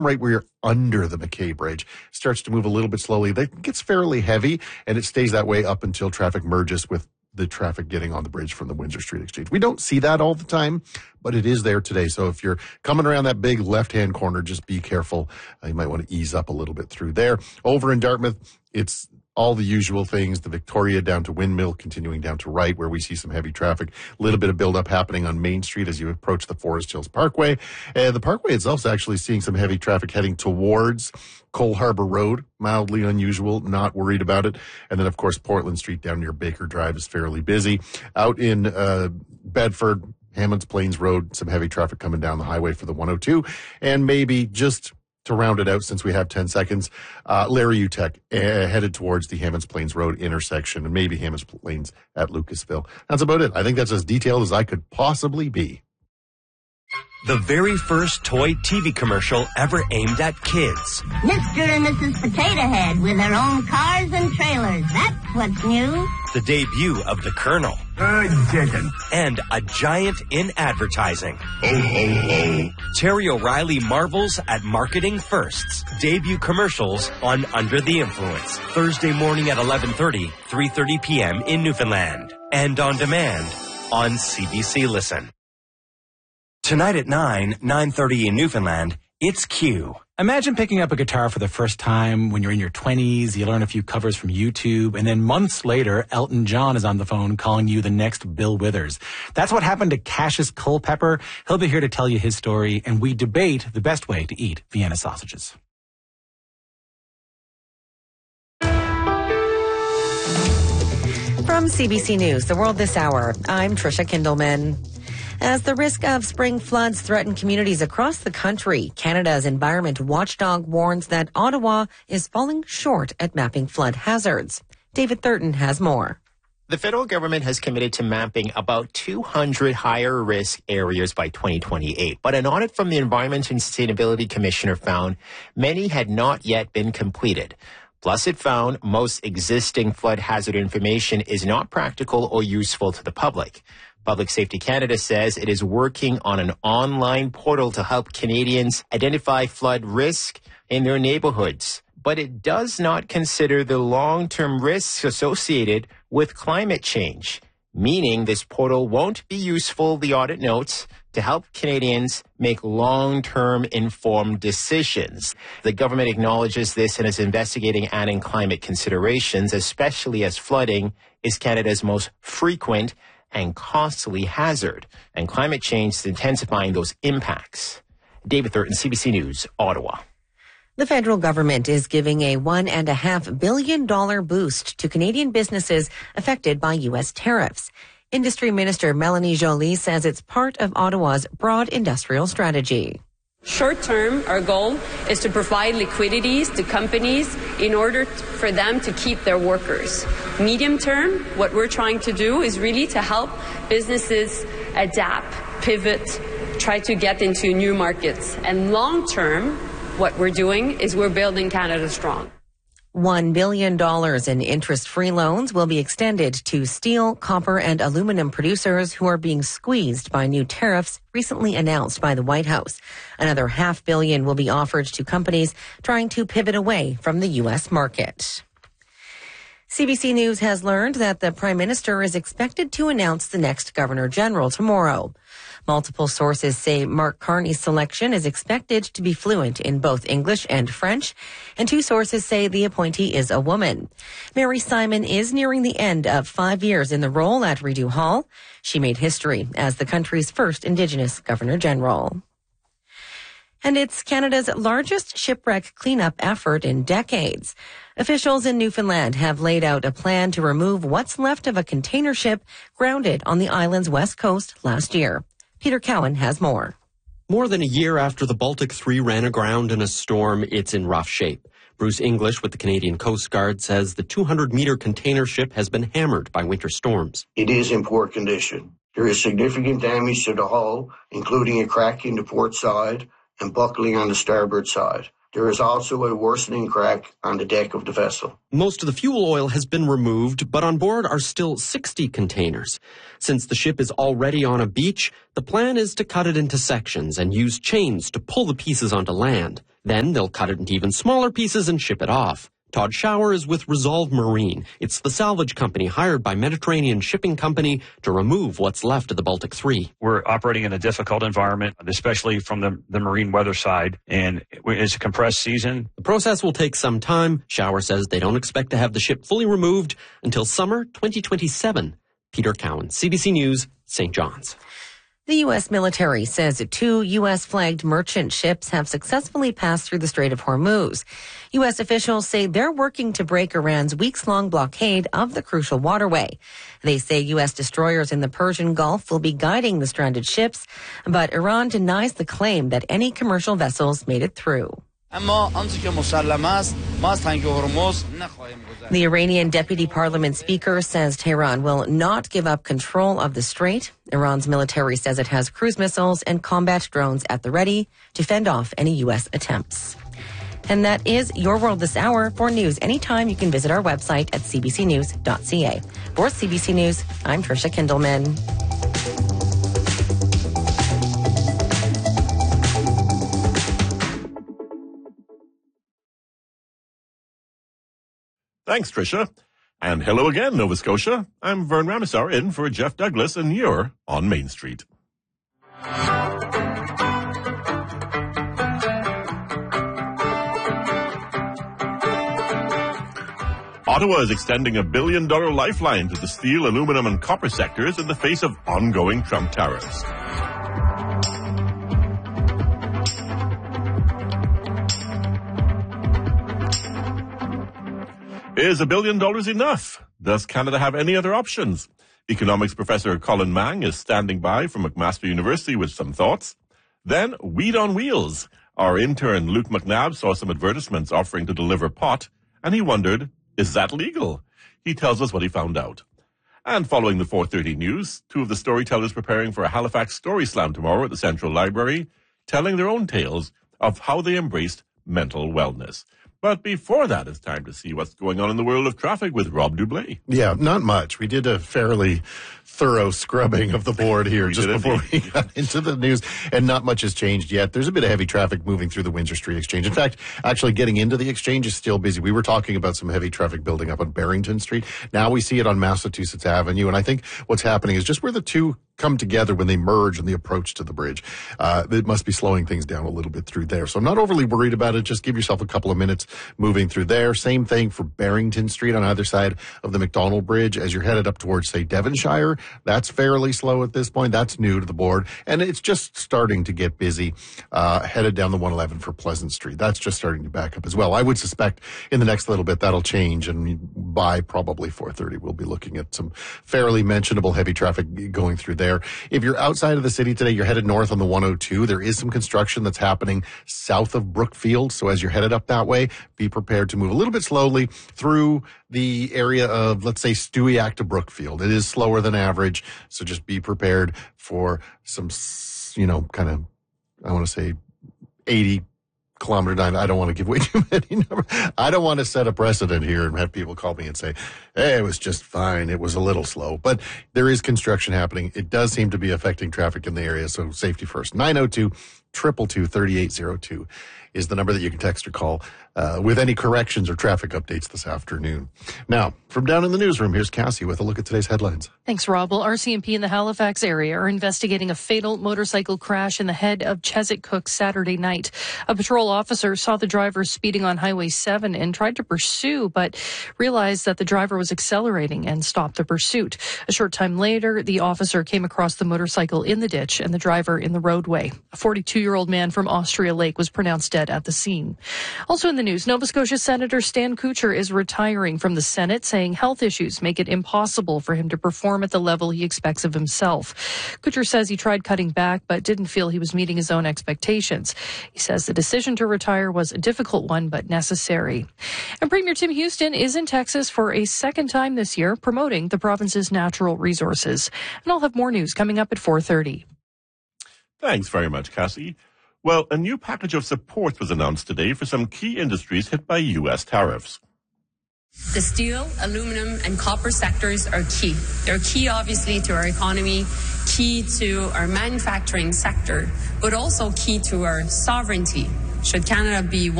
right where you're under the McKay Bridge. Starts to move a little bit slowly. That gets fairly heavy, and it stays that way up until traffic merges with the traffic getting on the bridge from the Windsor Street Exchange. We don't see that all the time, but it is there today. So if you're coming around that big left-hand corner, just be careful. You might want to ease up a little bit through there. Over in Dartmouth, it's all the usual things, the Victoria down to Windmill, continuing down to Wright, where we see some heavy traffic. A little bit of buildup happening on Main Street as you approach the Forest Hills Parkway. The Parkway itself is actually seeing some heavy traffic heading towards Cole Harbour Road. Mildly unusual, not worried about it. And then, of course, Portland Street down near Baker Drive is fairly busy. Out in Bedford, Hammonds Plains Road, some heavy traffic coming down the highway for the 102. And maybe just to round it out, since we have 10 seconds, Larry Utek headed towards the Hammonds Plains Road intersection and maybe Hammonds Plains at Lucasville. That's about it. I think that's as detailed as I could possibly be. The very first toy TV commercial ever aimed at kids. Mr. and Mrs. Potato Head with their own cars and trailers. That's what's new. The debut of the Colonel. And a giant in advertising. Ho, ho, ho. Terry O'Reilly marvels at marketing firsts. Debut commercials on Under the Influence. Thursday morning at 11:30, 3:30 p.m. in Newfoundland. And on demand on CBC Listen. Tonight at 9:30 in Newfoundland, it's Q. Imagine picking up a guitar for the first time when you're in your 20s, you learn a few covers from YouTube, and then months later, Elton John is on the phone calling you the next Bill Withers. That's what happened to Cassius Culpepper. He'll be here to tell you his story, and we debate the best way to eat Vienna sausages. From CBC News, The World This Hour, I'm Trisha Kindleman. As the risk of spring floods threaten communities across the country, Canada's environment watchdog warns that Ottawa is falling short at mapping flood hazards. David Thurton has more. The federal government has committed to mapping about 200 higher risk areas by 2028. But an audit from the Environment and Sustainability Commissioner found many had not yet been completed. Plus, it found most existing flood hazard information is not practical or useful to the public. Public Safety Canada says it is working on an online portal to help Canadians identify flood risk in their neighborhoods. But it does not consider the long-term risks associated with climate change, meaning this portal won't be useful, the audit notes, to help Canadians make long-term informed decisions. The government acknowledges this and is investigating adding climate considerations, especially as flooding is Canada's most frequent and costly hazard, and climate change is intensifying those impacts. David Thurton, CBC News, Ottawa. The federal government is giving a $1.5 billion boost to Canadian businesses affected by U.S. tariffs. Industry Minister Melanie Joly says it's part of Ottawa's broad industrial strategy. Short term, our goal is to provide liquidities to companies in order for them to keep their workers. Medium term, what we're trying to do is really to help businesses adapt, pivot, try to get into new markets. And long term, what we're doing is we're building Canada strong. $1 billion in interest-free loans will be extended to steel, copper, and aluminum producers who are being squeezed by new tariffs recently announced by the White House. Another $500 million will be offered to companies trying to pivot away from the U.S. market. CBC News has learned that the Prime Minister is expected to announce the next Governor General tomorrow. Multiple sources say Mark Carney's selection is expected to be fluent in both English and French, and two sources say the appointee is a woman. Mary Simon is nearing the end of 5 years in the role at Rideau Hall. She made history as the country's first Indigenous Governor General. And it's Canada's largest shipwreck cleanup effort in decades. Officials in Newfoundland have laid out a plan to remove what's left of a container ship grounded on the island's west coast last year. Peter Cowan has more. More than a year after the Baltic 3 ran aground in a storm, it's in rough shape. Bruce English with the Canadian Coast Guard says the 200-meter container ship has been hammered by winter storms. It is in poor condition. There is significant damage to the hull, including a crack in the port side and buckling on the starboard side. There is also a worsening crack on the deck of the vessel. Most of the fuel oil has been removed, but on board are still 60 containers. Since the ship is already on a beach, the plan is to cut it into sections and use chains to pull the pieces onto land. Then they'll cut it into even smaller pieces and ship it off. Todd Schauer is with Resolve Marine. It's the salvage company hired by Mediterranean Shipping Company to remove what's left of the Baltic 3. We're operating in a difficult environment, especially from the marine weather side, and it's a compressed season. The process will take some time. Schauer says they don't expect to have the ship fully removed until summer 2027. Peter Cowan, CBC News, St. John's. The U.S. military says 2 U.S.-flagged merchant ships have successfully passed through the Strait of Hormuz. U.S. officials say they're working to break Iran's weeks-long blockade of the crucial waterway. They say U.S. destroyers in the Persian Gulf will be guiding the stranded ships, but Iran denies the claim that any commercial vessels made it through. The Iranian Deputy Parliament Speaker says Tehran will not give up control of the strait. Iran's military says it has cruise missiles and combat drones at the ready to fend off any U.S. attempts. And that is Your World This Hour. For news anytime, you can visit our website at cbcnews.ca. For CBC News, I'm Tricia Kindleman. Thanks, Tricia. And hello again, Nova Scotia. I'm Vern Ramesar in for Jeff Douglas, and you're on Main Street. Ottawa is extending a $1 billion lifeline to the steel, aluminum, and copper sectors in the face of ongoing Trump tariffs. Is $1 billion enough? Does Canada have any other options? Economics professor Colin Mang is standing by from McMaster University with some thoughts. Then, Weed on Wheels. Our intern Luke McNabb saw some advertisements offering to deliver pot, and he wondered, is that legal? He tells us what he found out. And following the 4:30 news, 2 of the storytellers preparing for a Halifax Story Slam tomorrow at the Central Library, telling their own tales of how they embraced mental wellness. But before that, it's time to see what's going on in the world of traffic with Rob Dublé. Yeah, not much. We did a fairly thorough scrubbing of the board here just before we got into the news, and not much has changed yet. There's a bit of heavy traffic moving through the Windsor Street Exchange. In fact, actually getting into the Exchange is still busy. We were talking about some heavy traffic building up on Barrington Street. Now we see it on Massachusetts Avenue, and I think what's happening is just where the two come together when they merge in the approach to the bridge. It must be slowing things down a little bit through there. So I'm not overly worried about it. Just give yourself a couple of minutes moving through there. Same thing for Barrington Street on either side of the McDonald Bridge as you're headed up towards, say, Devonshire. That's fairly slow at this point. That's new to the board. And it's just starting to get busy, headed down the 111 for Pleasant Street. That's just starting to back up as well. I would suspect in the next little bit that'll change, and by probably 4:30 we'll be looking at some fairly mentionable heavy traffic going through there. If you're outside of the city today, you're headed north on the 102. There is some construction that's happening south of Brookfield. So as you're headed up that way, be prepared to move a little bit slowly through the area of, let's say, Stewiacke to Brookfield. It is slower than average. So just be prepared for some, kind of, I want to say 80 kilometer time. I don't want to give away too many numbers. I don't want to set a precedent here and have people call me and say, hey, it was just fine. It was a little slow, but there is construction happening. It does seem to be affecting traffic in the area. So safety first. 902-222-3802 is the number that you can text or call with any corrections or traffic updates this afternoon. Now, from down in the newsroom, here's Cassie with a look at today's headlines. Thanks, Rob. Well, RCMP in the Halifax area are investigating a fatal motorcycle crash in the head of Chesapeake Cook Saturday night. A patrol officer saw the driver speeding on Highway 7 and tried to pursue, but realized that the driver was accelerating and stopped the pursuit. A short time later, the officer came across the motorcycle in the ditch and the driver in the roadway. A 42-year-old man from Austria Lake was pronounced dead at the scene. Also in the news, Nova Scotia Senator Stan Kuchar is retiring from the Senate, saying health issues make it impossible for him to perform at the level he expects of himself. Kuchar says he tried cutting back but didn't feel he was meeting his own expectations. He says the decision to retire was a difficult one but necessary. And Premier Tim Houston is in Texas for a second time this year, promoting the province's natural resources. And I'll have more news coming up at 4:30. Thanks very much, Cassie. Well, a new package of support was announced today for some key industries hit by U.S. tariffs. The steel, aluminum, and copper sectors are key. They're key, obviously, to our economy, key to our manufacturing sector, but also key to our sovereignty. Should Canada be